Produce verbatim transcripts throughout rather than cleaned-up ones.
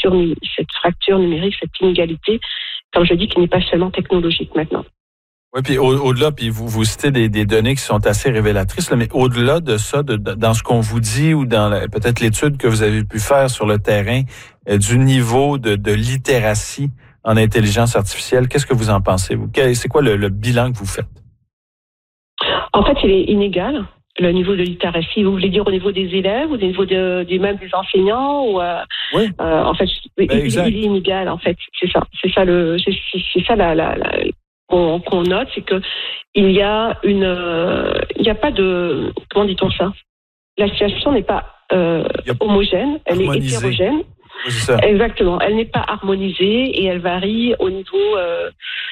fracture, cette fracture numérique, cette inégalité, comme je dis, qui n'est pas seulement technologique maintenant. Oui, puis au, au-delà, puis vous, vous citez des, des données qui sont assez révélatrices, là, mais au-delà de ça, de, de, dans ce qu'on vous dit ou dans la, peut-être l'étude que vous avez pu faire sur le terrain, euh, du niveau de, de littératie en intelligence artificielle, qu'est-ce que vous en pensez, vous? Quel, c'est quoi le, le bilan que vous faites? En fait, il est inégal. Le niveau de littératie, vous voulez dire au niveau des élèves ou au niveau de, du même des enseignants ou euh, oui. euh, en fait, ben, il, il est inégal. En fait, c'est ça, c'est ça le, c'est, c'est ça la, la, la qu'on, qu'on note, c'est que il y a une, euh, il n'y a pas de, comment dit-on ça? La situation n'est pas euh, homogène, elle harmonisé. Est hétérogène. Oui, c'est ça. Exactement, elle n'est pas harmonisée et elle varie au niveau euh,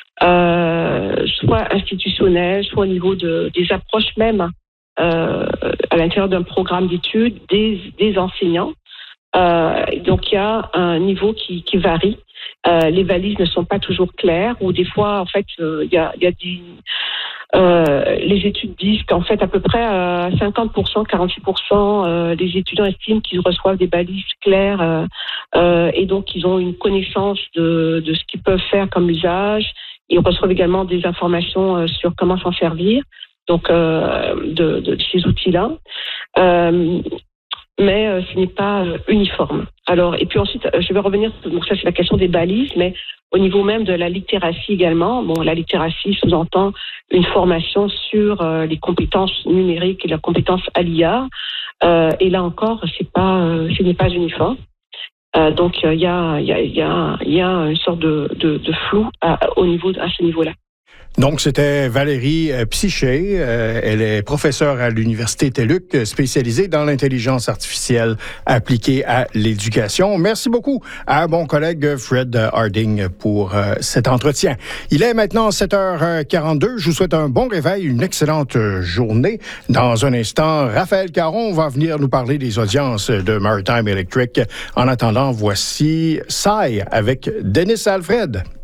euh, soit institutionnel, soit au niveau de, des approches même. Euh, à l'intérieur d'un programme d'études des, des enseignants. Euh, donc, il y a un niveau qui, qui varie. Euh, les valises ne sont pas toujours claires ou des fois, en fait, euh, il y a, il y a des... Euh, les études disent qu'en fait, à peu près euh, cinquante pour cent, quarante-six pour cent euh, des étudiants estiment qu'ils reçoivent des balises claires euh, euh, et donc ils ont une connaissance de, de ce qu'ils peuvent faire comme usage. Ils reçoivent également des informations euh, sur comment s'en servir. Donc euh, de, de, de ces outils-là, euh, mais euh, ce n'est pas euh, uniforme. Alors et puis ensuite, euh, je vais revenir. Donc ça c'est la question des balises, mais au niveau même de la littératie également. Bon, la littératie sous-entend une formation sur euh, les compétences numériques et la compétence à l'I A. Euh, et là encore, c'est pas, euh, ce n'est pas uniforme. Euh, donc il euh, y a, il y a, il y a, il y a une sorte de, de, de flou à, au niveau à ce niveau-là. Donc, c'était Valérie Psyché. Euh, elle est professeure à l'Université TÉLUQ, spécialisée dans l'intelligence artificielle appliquée à l'éducation. Merci beaucoup à mon collègue Fred Harding pour euh, cet entretien. Il est maintenant sept heures quarante-deux. Je vous souhaite un bon réveil, une excellente journée. Dans un instant, Raphaël Caron va venir nous parler des audiences de Maritime Electric. En attendant, voici Sai avec Denis Alfred.